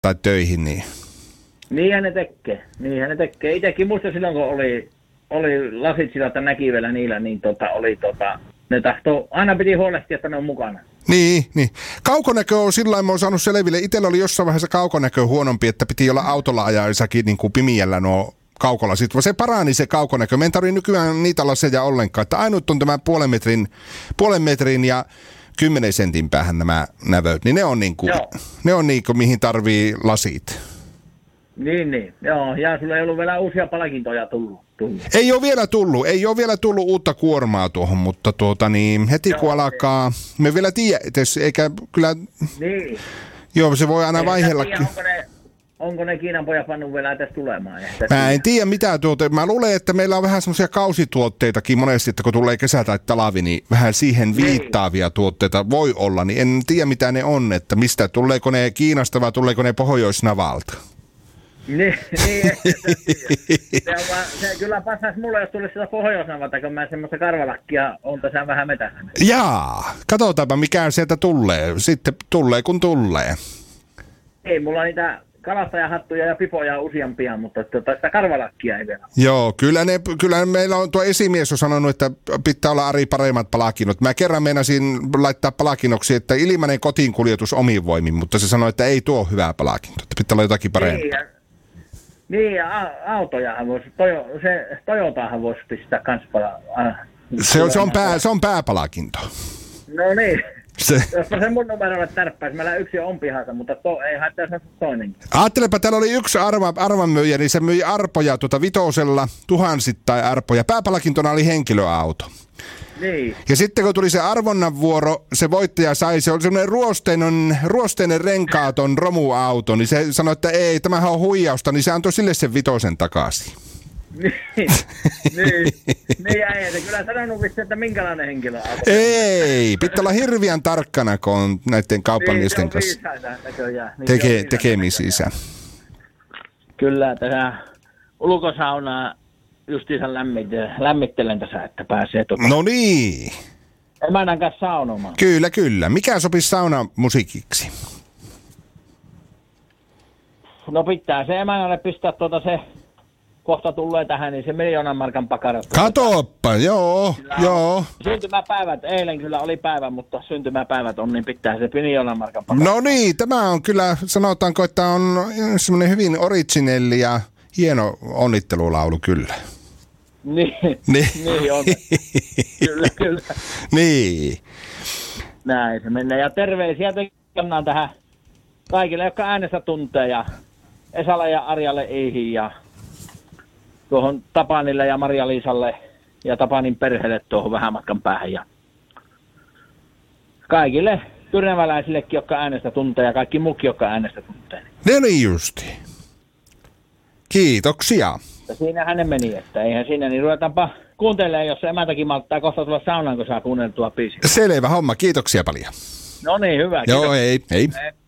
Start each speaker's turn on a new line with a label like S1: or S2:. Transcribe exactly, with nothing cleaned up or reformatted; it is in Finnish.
S1: tai töihin, niin...
S2: Niinhän ne tekee, niinhän ne tekee. Itsekin muista silloin, kun oli, oli lasit sillä, että näki vielä niillä, niin tota, oli tota, ne tahtoo, aina piti huolehtia, että ne on mukana.
S1: Niin, niin. Kaukonäkö on sillä lailla, mä oon saanut selville. Itsellä oli jossain vaiheessa kaukonäkö huonompi, että piti olla autolla ajaessakin niin kuin pimiällä nuo kaukolasit. Se parani se kaukonäkö. Me ei tarvitse nykyään niitä laseja ollenkaan. Että ainut on tämä puolen metrin, puolen metrin ja kymmenen sentin päähän nämä nävöt. Niin ne on niin kuin, ne on niin kuin mihin tarvii lasit.
S2: Niin, niin. Joo, ja sulla ei ollut vielä uusia palkintoja tullut. tullut.
S1: Ei ole vielä tullut, ei ole vielä tullut uutta kuormaa tuohon, mutta tuota niin, heti joo, kun alkaa, me ei vielä tiedä, eikä kyllä,
S2: niin.
S1: Joo, se voi aina ei vaihellakin.
S2: Tiedä, onko, ne, onko ne Kiinan pojat pannut vielä tässä tulemaan?
S1: Mä en tiedä mitä tuote, mä luulen, että meillä on vähän semmoisia kausituotteitakin monesti, että kun tulee kesä tai talvi, niin vähän siihen viittaavia niin. tuotteita voi olla, niin en tiedä mitä ne on, että mistä, tuleeko ne Kiinasta vai tuleeko ne Pohjoisnavalta?
S2: Niin, niin se, se, vaan, se kyllä passaisi mulle, jos tulisi sitä Pohjoisnavalta, kun mä semmoista karvalakkia on tässä vähän metässä.
S1: Jaa, katsotaanpa mikä sieltä tulee. Sitten tulee kun tulee.
S2: Ei, mulla on niitä kalastajahattuja ja pipoja useampia, mutta tuota, sitä karvalakkia ei vielä.
S1: Joo, kyllä, ne, kyllä meillä on tuo esimies on sanonut, että pitää olla Ari paremmat palakinnot. Mä kerran meinasin laittaa palakinnoksi, että ilmainen kotiinkuljetus omiin voimin, mutta se sanoi, että ei tuo hyvää palakinto, että pitää olla jotakin parempaa.
S2: Niin, ja, niin, ja autojahan voisi, tojo, se Toyotahan voisi pistää kans palaa.
S1: Se on, se on, pää, se on pääpalakinto.
S2: No niin.
S1: Se.
S2: Jos mä sen mun numerolle tärppäis, meillä yksi on pihassa, mutta to, ei haittaa se toinen.
S1: Ajattelepa, täällä oli yksi arva, arvanmyyjä, niin se myi arpoja tuota vitosella, tuhansittain arpoja. Pääpalakintona oli henkilöauto.
S2: Niin.
S1: Ja sitten kun tuli se arvonnan vuoro, se voittaja sai, se oli semmoinen ruosteinen, ruosteinen renkaaton romuauto, niin se sanoi, että ei, tämähän on huijausta, niin se antoi sille sen vitosen takaisin.
S2: Niin, niin, niin ei, se kyllä sanonut vissi, että minkälainen henkilö on.
S1: Ei, pitää olla hirveän tarkkana, kun on näiden kauppamiesten
S2: niin,
S1: kanssa
S2: niin,
S1: teke, tekemisissä.
S2: Kyllä, tässä ulkosaunaa justiinsa lämmittelen tässä, että pääsee tuota.
S1: No niin.
S2: Emännän kanssa saunomaan.
S1: Kyllä, kyllä. Mikä sopisi saunamusiikiksi?
S2: No pitää se emännälle pistää tuota se... Kohta tulee tähän, niin se miljoonan markan pakara.
S1: Katoppa, joo, sillä joo.
S2: Syntymäpäivät, eilen kyllä oli päivä, mutta syntymäpäivät on, niin pitää se miljoonan markan pakara.
S1: No niin, tämä on kyllä, sanotaanko, että on semmoinen hyvin originelli ja hieno onnittelulaulu kyllä.
S2: Niin,
S1: niin.
S2: niin on. Kyllä, kyllä.
S1: Niin.
S2: Näin se menee. Ja terveisiä tekemään tähän kaikille, jotka äänestä tuntee, ja Esalle ja Arjalle Eihin ja tuohon Tapanille ja Maria-Liisalle ja Tapanin perheelle tuohon vähän matkan päähän. Ja kaikille tyrnäväläisillekin, jotka äänestä tuntee ja kaikki muukin, jotka äänestä tuntee.
S1: Ne niin justi. Kiitoksia.
S2: Ja siinähän ne meni, että eihän siinä, niin ruvetaanpa kuuntelemaan, jos emäntäkin malttaa kohta tulla saunaan, kun saa kuunneltua biisiä.
S1: Selvä homma, kiitoksia paljon.
S2: No niin, hyvä.
S1: Joo, hei, hei. hei.